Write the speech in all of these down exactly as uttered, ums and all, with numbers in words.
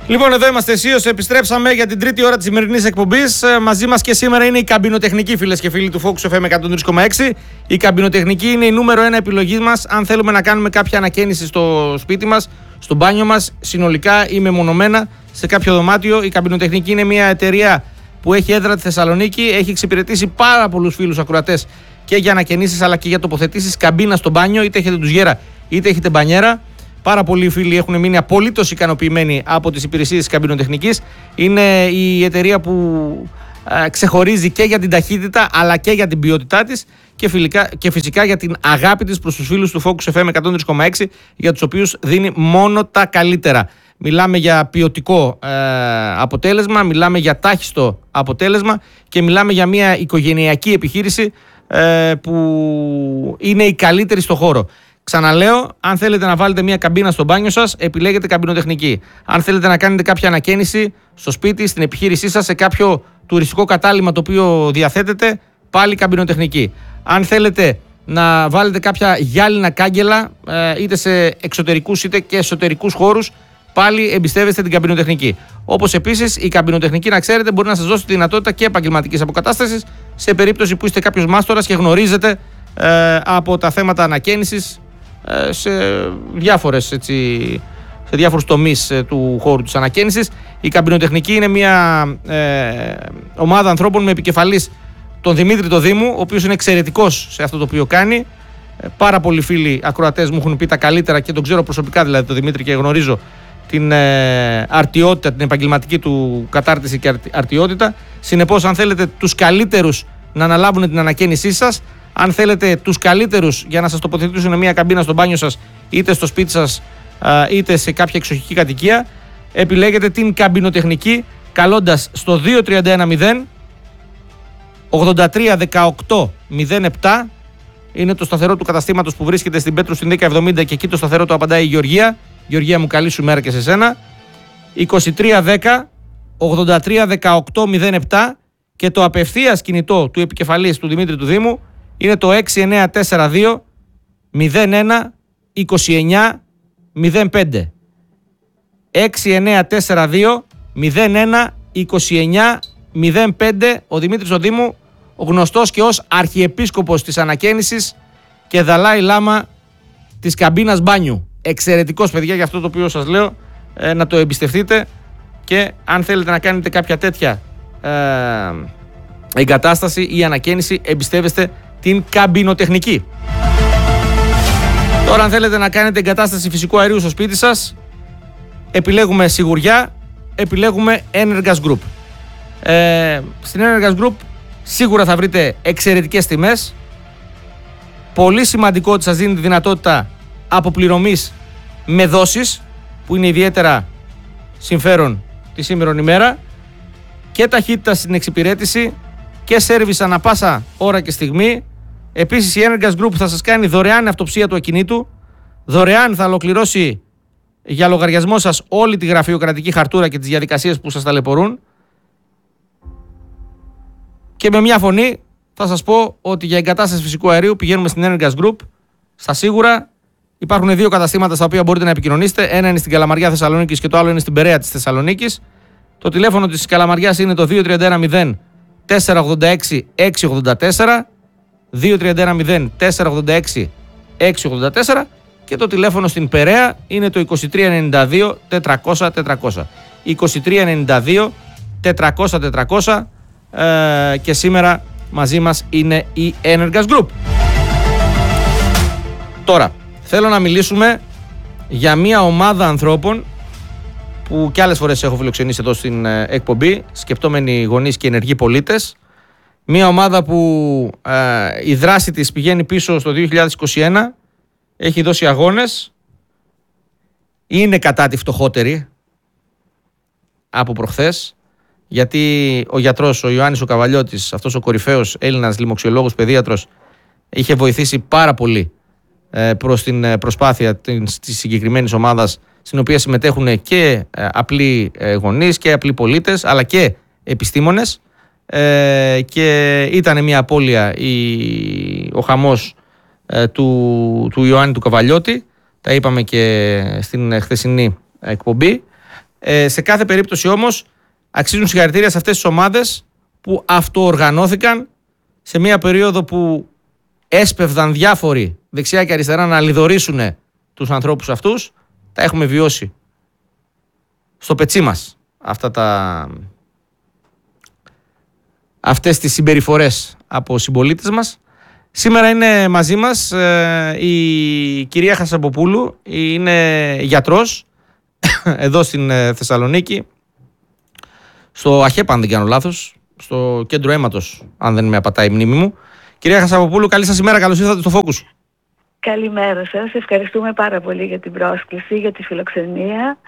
Λοιπόν, εδώ είμαστε αισίως, επιστρέψαμε για την τρίτη ώρα της σημερινής εκπομπής. Μαζί μας και σήμερα είναι η καμπινοτεχνική, φίλες και φίλοι του Focus εφ εμ εκατόν τρία κόμμα έξι. Η καμπινοτεχνική είναι η νούμερο ένα επιλογή μας αν θέλουμε να κάνουμε κάποια ανακαίνιση στο σπίτι μας, στο μπάνιο μας, συνολικά ή μεμονωμένα σε κάποιο δωμάτιο. Η καμπινοτεχνική είναι μια εταιρεία που έχει έδρα τη Θεσσαλονίκη, έχει εξυπηρετήσει πάρα πολλούς φίλους ακροατές και για ανακαινήσεις αλλά και για τοποθετήσεις καμπίνα στο μπάνιο, είτε έχετε ντουζιέρα είτε έχετε μπανιέρα. Πάρα πολλοί φίλοι έχουν μείνει απολύτως ικανοποιημένοι από τις υπηρεσίες της καμπινοτεχνικής. Είναι η εταιρεία που ε, ξεχωρίζει και για την ταχύτητα αλλά και για την ποιότητά της και, φιλικά, και φυσικά για την αγάπη της προς τους φίλους του Focus εφ εμ εκατόν τρία κόμμα έξι, για τους οποίους δίνει μόνο τα καλύτερα. Μιλάμε για ποιοτικό ε, αποτέλεσμα, μιλάμε για τάχιστο αποτέλεσμα και μιλάμε για μια οικογενειακή επιχείρηση ε, που είναι η καλύτερη στο χώρο. Ξαναλέω, αν θέλετε να βάλετε μια καμπίνα στο μπάνιο σας, επιλέγετε καμπινοτεχνική. Αν θέλετε να κάνετε κάποια ανακαίνιση στο σπίτι, στην επιχείρησή σας, σε κάποιο τουριστικό κατάλημα το οποίο διαθέτετε, πάλι καμπινοτεχνική. Αν θέλετε να βάλετε κάποια γυάλινα κάγκελα, είτε σε εξωτερικούς είτε και εσωτερικούς χώρους, πάλι εμπιστεύεστε την καμπινοτεχνική. Όπως επίσης η καμπινοτεχνική, να ξέρετε, μπορεί να σας δώσει τη δυνατότητα και επαγγελματικής αποκατάστασης σε περίπτωση που είστε κάποιος μάστορας και γνωρίζετε ε, από τα θέματα ανακαίνισης σε διάφορες, έτσι, σε διάφορους τομείς του χώρου της ανακαίνισης. Η καμπινοτεχνική είναι μια ε, ομάδα ανθρώπων με επικεφαλής τον Δημήτρη το Δήμου, ο οποίος είναι εξαιρετικός σε αυτό το οποίο κάνει. Ε, πάρα πολλοί φίλοι ακροατές μου έχουν πει τα καλύτερα και τον ξέρω προσωπικά, δηλαδή τον Δημήτρη, και γνωρίζω την ε, αρτιότητα, την επαγγελματική του κατάρτιση και αρτιότητα. Συνεπώς, αν θέλετε τους καλύτερους να αναλάβουν την ανακαίνισή σας, αν θέλετε τους καλύτερους για να σας τοποθετήσουν μια καμπίνα στο μπάνιο σας, είτε στο σπίτι σας είτε σε κάποια εξοχική κατοικία, επιλέγετε την καμπινοτεχνική καλώντας στο δύο τρία ένα μηδέν ογδόντα τρία δεκαοκτώ μηδέν επτά. Είναι το σταθερό του καταστήματος που βρίσκεται στην Πέτρου στην δέκα εβδομήντα και εκεί το σταθερό του απαντάει η Γεωργία. Γεωργία μου, καλή σου μέρα και σε σένα. είκοσι τρία δέκα ογδόντα τρία δεκαοκτώ μηδέν επτά και το απευθείας κινητό του επικεφαλής του Δημήτρη του Δήμου είναι το έξι εννιά τέσσερα δύο μηδέν ένα είκοσι εννιά μηδέν πέντε. έξι εννιά τέσσερα δύο μηδέν ένα είκοσι εννιά μηδέν πέντε. Ο Δημήτρης ο Δήμου, ο γνωστός και ως αρχιεπίσκοπος της ανακαίνισης και Δαλάι Λάμα της καμπίνας μπάνιου. Εξαιρετικός, παιδιά, για αυτό το οποίο σας λέω, ε, να το εμπιστευτείτε, και αν θέλετε να κάνετε κάποια τέτοια ε, εγκατάσταση ή ανακαίνιση, εμπιστεύεστε την καμπινοτεχνική. Τώρα, αν θέλετε να κάνετε εγκατάσταση φυσικού αερίου στο σπίτι σας, επιλέγουμε σιγουριά, επιλέγουμε Energas Group. Ε, στην Energas Group σίγουρα θα βρείτε εξαιρετικές τιμές. Πολύ σημαντικό ότι σας δίνει τη δυνατότητα αποπληρωμής με δόσεις, που είναι ιδιαίτερα συμφέρον τη σήμερον ημέρα, και ταχύτητα στην εξυπηρέτηση και σέρβις ανά πάσα ώρα και στιγμή. Επίσης, η Energas Group θα σας κάνει δωρεάν αυτοψία του ακινήτου, δωρεάν θα ολοκληρώσει για λογαριασμό σας όλη τη γραφειοκρατική χαρτούρα και τις διαδικασίες που σας ταλαιπωρούν, και με μια φωνή θα σας πω ότι για εγκατάσταση φυσικού αερίου πηγαίνουμε στην Energas Group. Στα σίγουρα υπάρχουν δύο καταστήματα στα οποία μπορείτε να επικοινωνήσετε. Ένα είναι στην Καλαμαριά Θεσσαλονίκης και το άλλο είναι στην Περαία της Θεσσαλονίκης. Το τηλέφωνο της Καλαμαριάς είναι το δύο τρία ένα μηδέν τέσσερα ογδόντα έξι έξι ογδόντα τέσσερα, δύο τρία ένα μηδέν τέσσερα ογδόντα έξι έξι ογδόντα τέσσερα, και το τηλέφωνο στην Περαία είναι το είκοσι τρία ενενήντα δύο τετρακόσια τετρακόσια. είκοσι τρία ενενήντα δύο τετρακόσια τετρακόσια, ε, και σήμερα μαζί μας είναι η Energas Group. Τώρα, θέλω να μιλήσουμε για μια ομάδα ανθρώπων που κι άλλες φορές έχω φιλοξενήσει εδώ στην εκπομπή, σκεπτόμενοι γονείς και ενεργοί πολίτες. Μια ομάδα που ε, η δράση της πηγαίνει πίσω στο δύο χιλιάδες είκοσι ένα, έχει δώσει αγώνες, είναι κατά τη φτωχότερη από προχθές, γιατί ο γιατρός, ο Ιωάννης ο Καβαλιώτης, αυτός ο κορυφαίος Έλληνας λοιμοξιολόγος παιδίατρος, είχε βοηθήσει πάρα πολύ ε, προς την προσπάθεια της, της συγκεκριμένης ομάδας, στην οποία συμμετέχουν και ε, απλοί ε, γονείς και απλοί πολίτες, αλλά και επιστήμονες, ε, και ήταν μια απώλεια η, ο χαμός ε, του, του Ιωάννη του Καβαλιώτη. Τα είπαμε και στην χθεσινή εκπομπή. Ε, σε κάθε περίπτωση όμως αξίζουν συγχαρητήρια σε αυτές τις ομάδες που αυτοοργανώθηκαν σε μια περίοδο που έσπευδαν διάφοροι δεξιά και αριστερά να λιδωρήσουν τους ανθρώπους αυτούς. Τα έχουμε βιώσει στο πετσί μας αυτά τα... αυτές τις συμπεριφορές από συμπολίτες μας. Σήμερα είναι μαζί μας ε, η κυρία Χασαποπούλου, είναι γιατρός εδώ στην ε, Θεσσαλονίκη, στο ΑΧΕΠ αν δεν κάνω λάθος, στο κέντρο αίματος αν δεν με απατάει η μνήμη μου. Κυρία Χασαποπούλου, καλή σας ημέρα, καλώς ήρθατε στο Focus. Καλημέρα σας, ευχαριστούμε πάρα πολύ για την πρόσκληση, για τη φιλοξενία.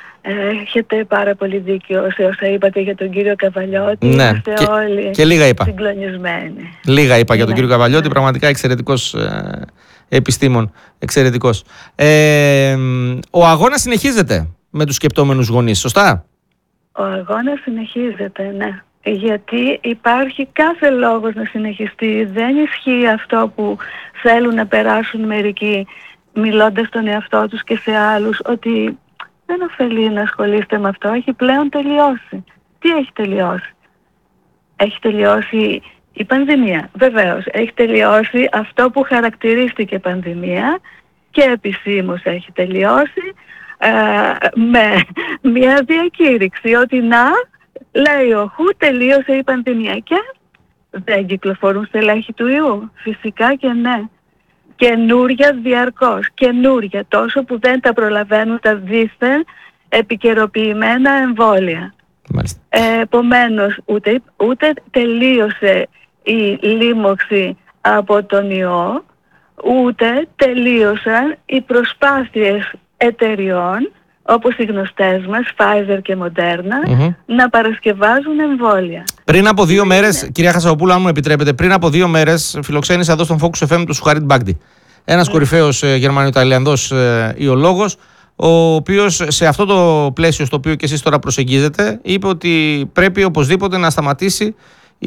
Έχετε πάρα πολύ δίκιο σε όσα είπατε για τον κύριο Καβαλιώτη. Ναι, Είμαστε και, όλοι και λίγα είπα. συγκλονισμένοι. Λίγα είπα ναι, για τον κύριο Καβαλιώτη, ναι. Πραγματικά εξαιρετικός ε, επιστήμον. Εξαιρετικός. Ε, ο αγώνας συνεχίζεται με τους σκεπτόμενους γονείς, σωστά? Ο αγώνας συνεχίζεται, ναι. Γιατί υπάρχει κάθε λόγος να συνεχιστεί. Δεν ισχύει αυτό που θέλουν να περάσουν μερικοί μιλώντας στον εαυτό τους και σε άλλους, ότι δεν ωφελεί να ασχολείστε με αυτό, έχει πλέον τελειώσει. Τι έχει τελειώσει? Έχει τελειώσει η πανδημία, βεβαίως. Έχει τελειώσει αυτό που χαρακτηρίστηκε πανδημία και επισήμως έχει τελειώσει ε, με μια διακήρυξη ότι να, λέει ο Χου, τελείωσε η πανδημία και δεν κυκλοφορούν στελέχη του ιού. Φυσικά και ναι. Καινούρια διαρκώς, καινούρια, τόσο που δεν τα προλαβαίνουν τα δίθεν επικαιροποιημένα εμβόλια. Ε, επομένως, ούτε, ούτε τελείωσε η λίμωξη από τον ιό, ούτε τελείωσαν οι προσπάθειες εταιριών, όπως οι γνωστές μας, Pfizer και Moderna, mm-hmm. να παρασκευάζουν εμβόλια. Πριν από δύο μέρες, είναι... κυρία Χασαποπούλου, αν μου επιτρέπετε, πριν από δύο μέρες φιλοξένησα εδώ στον Focus εφ εμ του Σουχαρίτ Μπάγντι. Ένας mm. κορυφαίος ε, Γερμανο-Ιταλιανός ε, ιολόγος, ο οποίος σε αυτό το πλαίσιο στο οποίο και εσείς τώρα προσεγγίζετε, είπε ότι πρέπει οπωσδήποτε να σταματήσει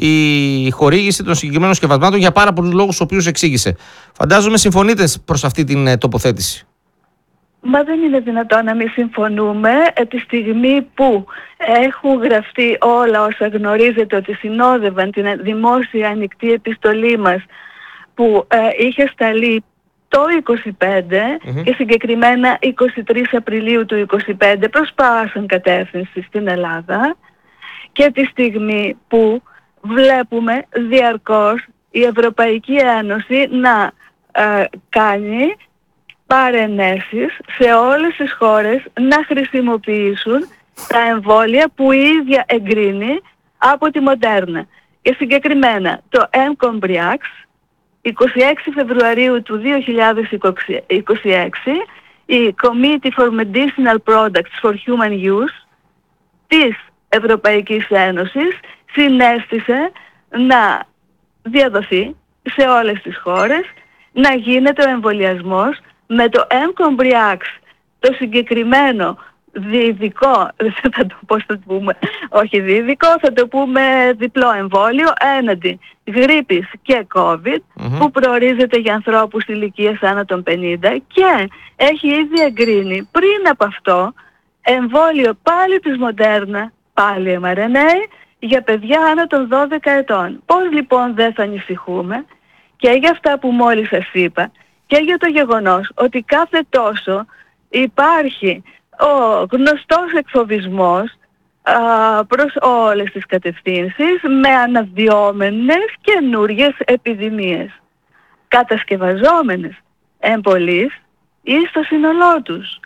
η χορήγηση των συγκεκριμένων σκευασμάτων για πάρα πολλούς λόγους, τους οποίους εξήγησε. Φαντάζομαι συμφωνείτε προς αυτή την ε, τοποθέτηση. Μα δεν είναι δυνατόν να μην συμφωνούμε ε, τη στιγμή που έχουν γραφτεί όλα όσα γνωρίζετε ότι συνόδευαν την δημόσια ανοιχτή επιστολή μας που ε, είχε σταλεί το είκοσι πέντε mm-hmm. και συγκεκριμένα είκοσι τρεις Απριλίου του είκοσι πέντε προς πάσαν κατεύθυνση στην Ελλάδα, και τη στιγμή που βλέπουμε διαρκώς η Ευρωπαϊκή Ένωση να ε, κάνει παρενέσεις σε όλες τις χώρες να χρησιμοποιήσουν τα εμβόλια που η ίδια εγκρίνει από τη Moderna. Και συγκεκριμένα το Mcombriax, είκοσι έξι Φεβρουαρίου του δύο χιλιάδες είκοσι έξι, η Committee for Medicinal Products for Human Use της Ευρωπαϊκής Ένωσης συνέστησε να διαδοθεί σε όλες τις χώρες, να γίνεται ο εμβολιασμός με το Mcombriax, το συγκεκριμένο διειδικό, θα το πώς θα το πούμε, όχι διειδικό, θα το πούμε διπλό εμβόλιο έναντι γρίπης και COVID, mm-hmm. που προορίζεται για ανθρώπους ηλικίας άνω των πενήντα, και έχει ήδη εγκρίνει πριν από αυτό εμβόλιο πάλι της Moderna, πάλι εμ αρ εν έι, για παιδιά άνω των δώδεκα ετών. Πώς λοιπόν δεν θα ανησυχούμε και για αυτά που μόλις σας είπα, και για το γεγονός ότι κάθε τόσο υπάρχει ο γνωστός εκφοβισμός α, προς όλες τις κατευθύνσεις με αναδυόμενες καινούργιες επιδημίες, κατασκευαζόμενες εμπολής ή στο σύνολό τους.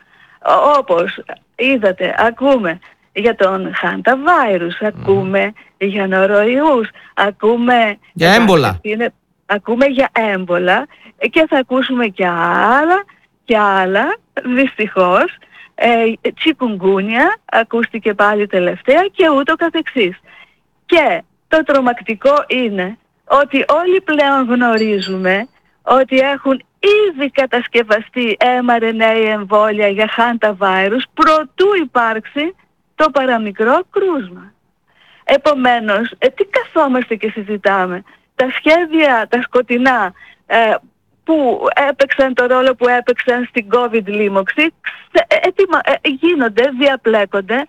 Όπως είδατε, ακούμε για τον χάνταβάιρους, ακούμε για νοροϊούς, ακούμε για έμπολα. Ακούμε για έμπολα και θα ακούσουμε και άλλα και άλλα, δυστυχώς. Ε, τσικουνγκούνια ακούστηκε πάλι τελευταία και ούτω καθεξής. Και το τρομακτικό είναι ότι όλοι πλέον γνωρίζουμε ότι έχουν ήδη κατασκευαστεί εμ αρ εν έι εμβόλια για χάνταβάιρους προτού υπάρξει το παραμικρό κρούσμα. Επομένως, ε, τι καθόμαστε και συζητάμε? Τα σχέδια, τα σκοτεινά, ε, που έπαιξαν το ρόλο που έπαιξαν στην COVID λίμωξη, έτοιμα, ε, γίνονται, διαπλέκονται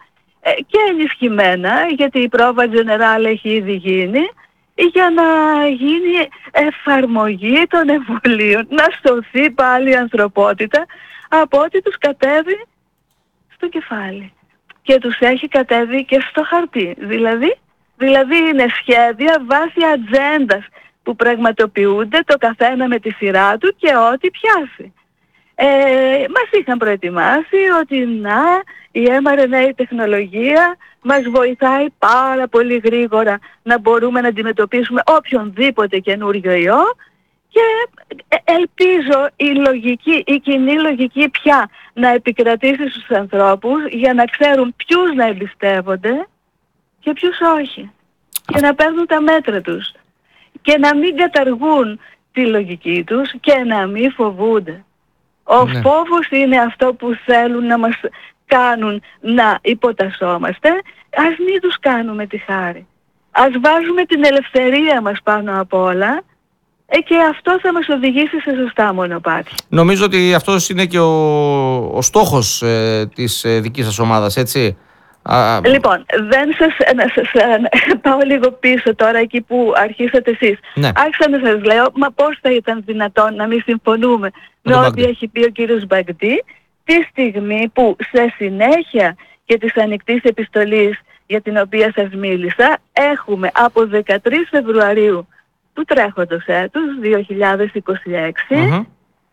και ενισχυμένα, γιατί η πρόβα General έχει ήδη γίνει, για να γίνει εφαρμογή των εμβολίων, να σωθεί πάλι η ανθρωπότητα από ό,τι τους κατέβει στο κεφάλι. Και τους έχει κατέβει και στο χαρτί. Δηλαδή, δηλαδή είναι σχέδια βάσει ατζέντας που πραγματοποιούνται το καθένα με τη σειρά του και ό,τι πιάσει. Ε, μας είχαν προετοιμάσει ότι να, η εμ αρ εν έι τεχνολογία μας βοηθάει πάρα πολύ γρήγορα να μπορούμε να αντιμετωπίσουμε οποιονδήποτε καινούριο ιό, και ελπίζω η λογική, η κοινή λογική πια να επικρατήσει στους ανθρώπους για να ξέρουν ποιους να εμπιστεύονται και ποιους όχι, και να παίρνουν τα μέτρα τους και να μην καταργούν τη λογική τους και να μην φοβούνται. Ο ναι. φόβος είναι αυτό που θέλουν να μας κάνουν να υποτασσόμαστε. Ας μην τους κάνουμε τη χάρη. Ας βάζουμε την ελευθερία μας πάνω απ' όλα, ε, και αυτό θα μας οδηγήσει σε σωστά μονοπάτια. Νομίζω ότι αυτός είναι και ο, ο στόχος ε, της ε, δικής σας ομάδας, έτσι. Λοιπόν, δεν σας, να σας πάω λίγο πίσω τώρα εκεί που αρχίσατε εσείς. Ναι. Άρχισα να σας λέω, μα πώς θα ήταν δυνατόν να μην συμφωνούμε με ό,τι έχει πει ο κύριος Μπαγντή, τη στιγμή που σε συνέχεια και της ανοιχτής επιστολής για την οποία σας μίλησα, έχουμε από δεκατρείς Φεβρουαρίου του τρέχοντος έτους, δύο χιλιάδες είκοσι έξι, mm-hmm.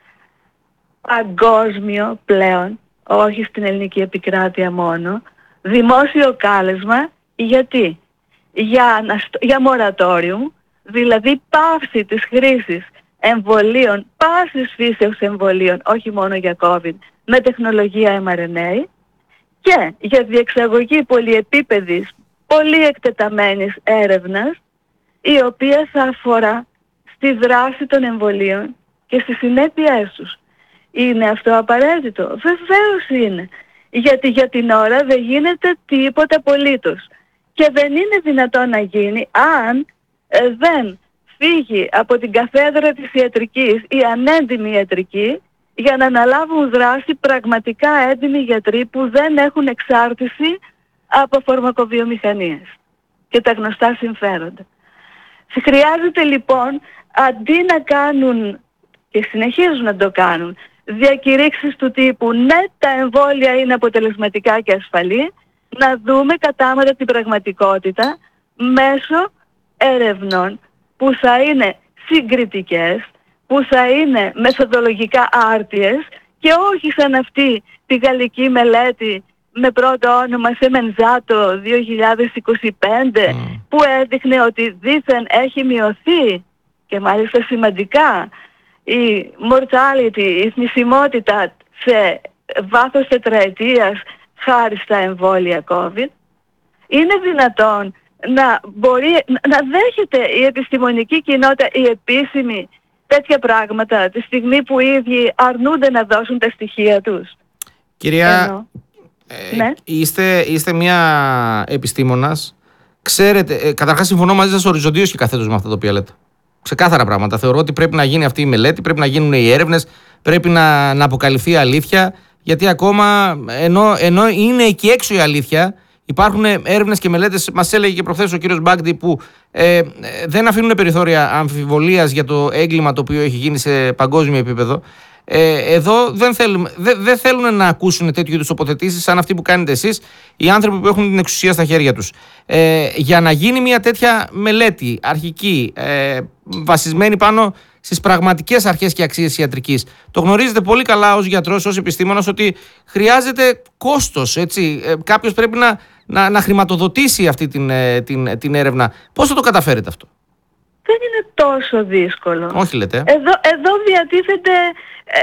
παγκόσμιο πλέον, όχι στην ελληνική επικράτεια μόνο, δημόσιο κάλεσμα. Γιατί? Για, για μορατόριου, δηλαδή πάυση της χρήσης εμβολίων, πάσης φύσεως εμβολίων, όχι μόνο για COVID, με τεχνολογία εμ αρ εν έι, και για διεξαγωγή πολυεπίπεδης, πολύ εκτεταμένης έρευνας, η οποία θα αφορά στη δράση των εμβολίων και στις συνέπειές τους. Είναι αυτό απαραίτητο? Βεβαίως είναι. Γιατί για την ώρα δεν γίνεται τίποτα απολύτως. Και δεν είναι δυνατόν να γίνει αν ε, δεν φύγει από την καθέδρα της ιατρικής η ανέντιμη ιατρική, για να αναλάβουν δράση πραγματικά έντιμοι γιατροί που δεν έχουν εξάρτηση από φαρμακοβιομηχανίες και τα γνωστά συμφέροντα. Χρειάζεται λοιπόν, αντί να κάνουν, και συνεχίζουν να το κάνουν, διακηρύξεις του τύπου ναι, τα εμβόλια είναι αποτελεσματικά και ασφαλή, να δούμε κατάματα την πραγματικότητα μέσω ερευνών που θα είναι συγκριτικές, που θα είναι μεθοδολογικά άρτιες και όχι σαν αυτή τη γαλλική μελέτη με πρώτο όνομα Σεμενζάτο δύο χιλιάδες είκοσι πέντε mm. που έδειχνε ότι δήθεν έχει μειωθεί και μάλιστα σημαντικά η mortality, η θνησιμότητα σε βάθος τετραετίας χάρη στα εμβόλια COVID. Είναι δυνατόν να μπορεί να δέχεται η επιστημονική κοινότητα, η επίσημη, τέτοια πράγματα τη στιγμή που οι ίδιοι αρνούνται να δώσουν τα στοιχεία τους? Κυρία, ε, ναι. είστε, είστε μια επιστήμονας. Ξέρετε, ε, καταρχάς συμφωνώ μαζί σας οριζοντίως και καθέτως με αυτά τα οποία λέτε. Ξεκάθαρα πράγματα. Θεωρώ ότι πρέπει να γίνει αυτή η μελέτη, πρέπει να γίνουν οι έρευνες, πρέπει να, να αποκαλυφθεί η αλήθεια. Γιατί ακόμα, ενώ, ενώ είναι εκεί έξω η αλήθεια, υπάρχουν έρευνες και μελέτες, μας έλεγε και προχθές ο κύριος Μπαγντή, που ε, δεν αφήνουν περιθώρια αμφιβολίας για το έγκλημα το οποίο έχει γίνει σε παγκόσμιο επίπεδο. Ε, εδώ δεν θέλουν, δε, δεν θέλουν να ακούσουν τέτοιου είδους τοποθετήσεις σαν αυτή που κάνετε εσείς, οι άνθρωποι που έχουν την εξουσία στα χέρια τους. Ε, για να γίνει μια τέτοια μελέτη αρχική, ε, βασισμένη πάνω στις πραγματικές αρχές και αξίες ιατρικής. Το γνωρίζετε πολύ καλά ως γιατρός, ως επιστήμονας, ότι χρειάζεται κόστος. Έτσι. Ε, κάποιος πρέπει να, να, να χρηματοδοτήσει αυτή την, την, την έρευνα. Πώς θα το καταφέρετε αυτό? Δεν είναι τόσο δύσκολο. Όχι λέτε. Εδώ, εδώ διατίθεται ε,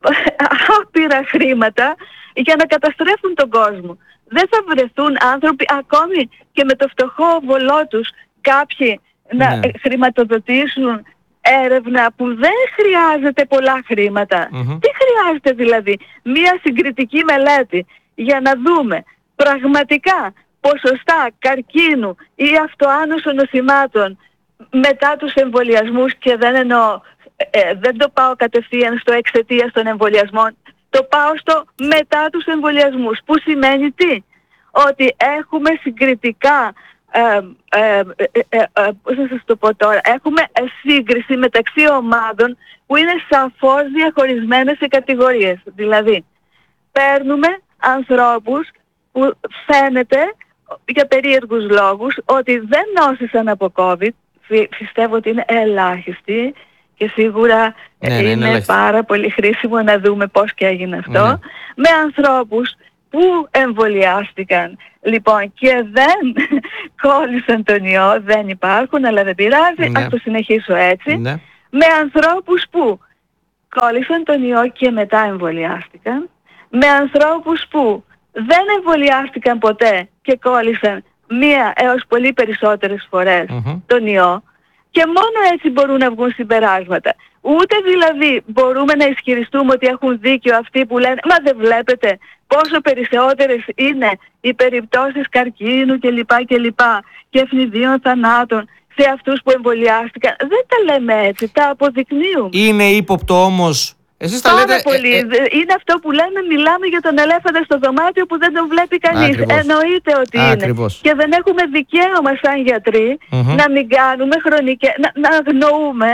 άπειρα χρήματα για να καταστρέφουν τον κόσμο. Δεν θα βρεθούν άνθρωποι, ακόμη και με το φτωχό βολό τους, κάποιοι να ναι. χρηματοδοτήσουν έρευνα που δεν χρειάζεται πολλά χρήματα. Mm-hmm. Τι χρειάζεται δηλαδή? Μία συγκριτική μελέτη για να δούμε πραγματικά ποσοστά καρκίνου ή αυτοάνωσων νοσημάτων μετά τους εμβολιασμούς, και δεν εννοώ, ε, δεν το πάω κατευθείαν στο εξαιτίας των εμβολιασμών, το πάω στο μετά τους εμβολιασμούς, που σημαίνει τι? ότι έχουμε συγκριτικά, ε, ε, ε, ε, ε, πώς θα σας το πω τώρα, έχουμε σύγκριση μεταξύ ομάδων που είναι σαφώς διαχωρισμένες σε κατηγορίες. Δηλαδή, παίρνουμε ανθρώπους που φαίνεται για περίεργους λόγους ότι δεν νόσησαν από COVID, πιστεύω ότι είναι ελάχιστοι και σίγουρα ναι, είναι, είναι πάρα πολύ χρήσιμο να δούμε πώς και έγινε αυτό, ναι. Με ανθρώπους που εμβολιάστηκαν λοιπόν και δεν κόλλησαν τον ιό, δεν υπάρχουν, αλλά δεν πειράζει, ναι. Ας το συνεχίσω έτσι, ναι. Με ανθρώπους που κόλλησαν τον ιό και μετά εμβολιάστηκαν, με ανθρώπους που δεν εμβολιάστηκαν ποτέ και κόλλησαν μία έως πολύ περισσότερες φορές mm-hmm. τον ιό, και μόνο έτσι μπορούν να βγουν συμπεράσματα. Ούτε δηλαδή μπορούμε να ισχυριστούμε ότι έχουν δίκιο αυτοί που λένε «Μα δεν βλέπετε πόσο περισσότερες είναι οι περιπτώσεις καρκίνου κλπ. κλπ. Και ευνηδίων θανάτων σε αυτούς που εμβολιάστηκαν». Δεν τα λέμε έτσι, τα αποδεικνύουμε. Είναι ύποπτο όμως. Εσείς τα Πάρα λέτε, πολύ. Ε, ε, είναι αυτό που λέμε, μιλάμε για τον ελέφαντα στο δωμάτιο που δεν τον βλέπει κανείς. Ακριβώς. Εννοείται ότι Ακριβώς. είναι. Και δεν έχουμε δικαίωμα σαν γιατροί mm-hmm. να μην κάνουμε χρονικές, να, να αγνοούμε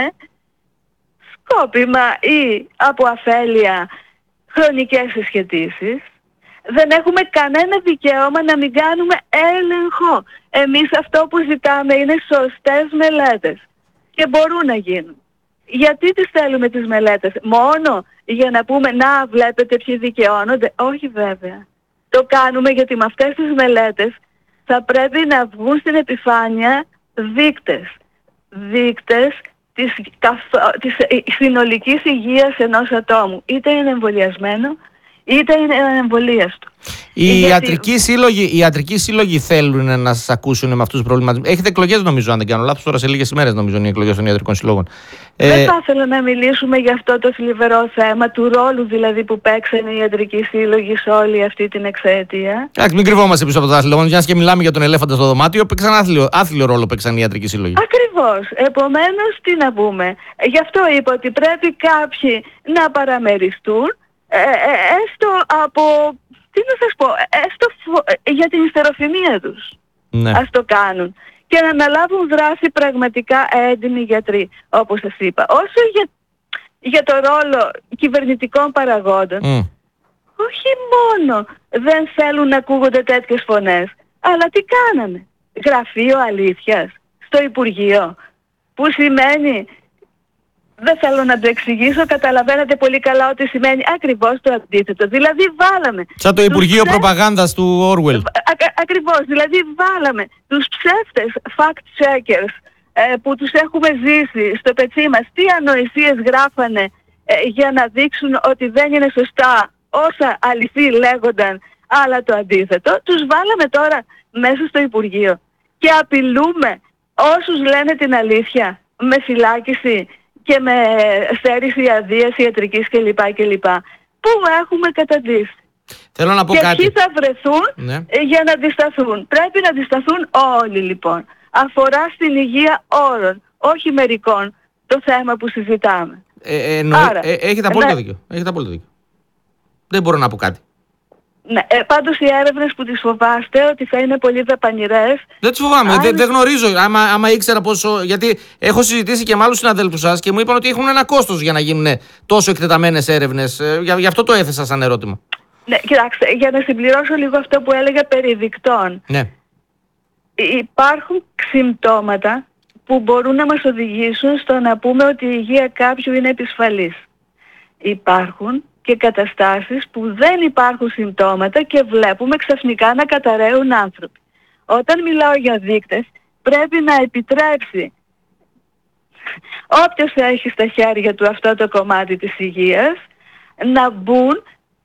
σκόπιμα ή από αφέλεια χρονικές συσχετήσεις. Δεν έχουμε κανένα δικαίωμα να μην κάνουμε έλεγχο. Εμείς αυτό που ζητάμε είναι σωστές μελέτες. Και μπορούν να γίνουν. Γιατί τις θέλουμε τις μελέτες? Μόνο για να πούμε «Να, βλέπετε ποιοι δικαιώνονται». Όχι βέβαια. Το κάνουμε γιατί με αυτές τις μελέτες θα πρέπει να βγουν στην επιφάνεια δείκτες. Δείκτες της, της συνολικής υγείας ενός ατόμου. Είτε είναι εμβολιασμένο, είτε είναι εμβολίαστο. Οι, γιατί... ιατρικοί σύλλογοι, οι ιατρικοί σύλλογοι θέλουν να σας ακούσουν με αυτούς τους προβληματισμούς. Έχετε εκλογές, νομίζω, αν δεν κάνω λάθος, τώρα σε λίγες ημέρες, νομίζω, είναι οι εκλογές των ιατρικών συλλόγων. Δεν ε... θα ήθελα να μιλήσουμε για αυτό το θλιβερό θέμα, του ρόλου δηλαδή που παίξαν οι ιατρικοί σύλλογοι σε όλη αυτή την εξαετία. Εντάξει, μην κρυβόμαστε πίσω από τα άθλια. Μια και μιλάμε για τον ελέφαντα στο δωμάτιο, παίξαν άθλιο, άθλιο ρόλο παίξαν οι ιατρικοί σύλλογοι. Ακριβώς. Επομένως, τι να πούμε. Γι' αυτό είπα ότι πρέπει κάποιοι να παραμεριστούν, ε, ε, έστω από. Τι να σας πω, έστω για την ιστεροφημία τους. Ναι. Ας το κάνουν. Και να αναλάβουν δράση πραγματικά έντιμοι γιατροί, όπως σας είπα. Όσο για, για το ρόλο κυβερνητικών παραγόντων, mm. όχι μόνο δεν θέλουν να ακούγονται τέτοιες φωνές, αλλά τι κάνανε? Γραφείο αλήθειας στο Υπουργείο, που σημαίνει... Δεν θέλω να το εξηγήσω, καταλαβαίνετε πολύ καλά ότι σημαίνει ακριβώς το αντίθετο. Δηλαδή βάλαμε... Σαν το Υπουργείο ψε... Προπαγάνδας του Orwell. Α, ακριβώς, δηλαδή βάλαμε τους ψεύτες fact-checkers ε, που τους έχουμε ζήσει στο πετσί μας, τι ανοησίες γράφανε ε, για να δείξουν ότι δεν είναι σωστά όσα αληθή λέγονταν, αλλά το αντίθετο. Τους βάλαμε τώρα μέσα στο Υπουργείο και απειλούμε όσους λένε την αλήθεια με φυλάκιση και με στέρηση αδείας ιατρικής κλπ. κλπ. Που έχουμε καταντήσει. Θέλω να πω και κάτι. ποιοι θα βρεθούν ναι. για να αντισταθούν. Πρέπει να αντισταθούν όλοι λοιπόν. Αφορά στην υγεία όλων, όχι μερικών, το θέμα που συζητάμε. Ε, ε, νο... Άρα, ε, έχετε απόλυτο ναι. δίκιο. Έχετε απόλυτο δίκιο. Δεν μπορώ να πω κάτι. Ναι, ε, πάντως οι έρευνες που τις φοβάστε ότι θα είναι πολύ δαπανηρές. Δεν τις φοβάμαι, δεν δε γνωρίζω. Άμα, άμα ήξερα πόσο. Γιατί έχω συζητήσει και με άλλους συναδέλφους σας και μου είπαν ότι έχουν ένα κόστος για να γίνουν τόσο εκτεταμένες έρευνες. Ε, για, γι' αυτό το έθεσα σαν ερώτημα. Ναι, κοιτάξτε, για να συμπληρώσω λίγο αυτό που έλεγα περί δικτών. Ναι. Υπάρχουν συμπτώματα που μπορούν να μας οδηγήσουν στο να πούμε ότι η υγεία κάποιου είναι επισφαλής. Υπάρχουν και καταστάσεις που δεν υπάρχουν συμπτώματα και βλέπουμε ξαφνικά να καταραίουν άνθρωποι. Όταν μιλάω για δείκτες, πρέπει να επιτρέψει όποιος έχει στα χέρια του αυτό το κομμάτι της υγείας να μπουν,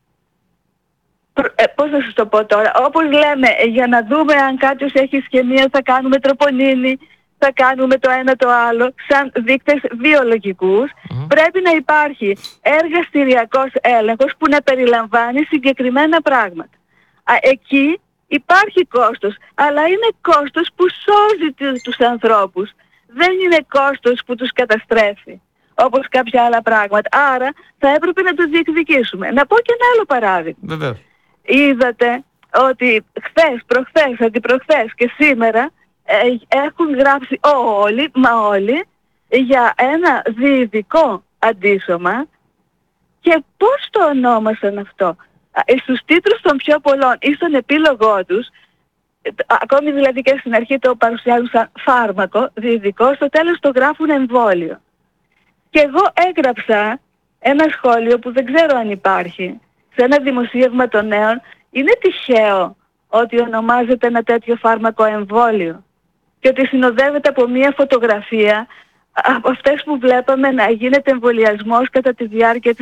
ε, πώς θα σας το πω τώρα, όπως λέμε, για να δούμε αν κάποιος έχει ισχυμία θα κάνουμε τροπονίνη, θα κάνουμε το ένα το άλλο, σαν δείκτες βιολογικούς, mm-hmm. πρέπει να υπάρχει εργαστηριακός έλεγχος που να περιλαμβάνει συγκεκριμένα πράγματα. Α, εκεί υπάρχει κόστος, αλλά είναι κόστος που σώζει τους ανθρώπους. Δεν είναι κόστος που τους καταστρέφει, όπως κάποια άλλα πράγματα. Άρα θα έπρεπε να το διεκδικήσουμε. Να πω και ένα άλλο παράδειγμα. Βεβαίως. Είδατε ότι χθες, προχθές, αντιπροχθές και σήμερα ε, έχουν γράψει όλοι, μα όλοι, για ένα διειδικό αντίσωμα. Και πώς το ονόμασαν αυτό? Στους τίτλους των πιο πολλών ή στον επίλογό τους, ακόμη δηλαδή και στην αρχή το παρουσιάζουν σαν φάρμακο διειδικό, στο τέλος το γράφουν εμβόλιο. Και εγώ έγραψα ένα σχόλιο που δεν ξέρω αν υπάρχει, σε ένα δημοσίευμα των νέων. Είναι τυχαίο ότι ονομάζεται ένα τέτοιο φάρμακο εμβόλιο και ότι συνοδεύεται από μια φωτογραφία από αυτές που βλέπαμε να γίνεται εμβολιασμός κατά τη διάρκεια της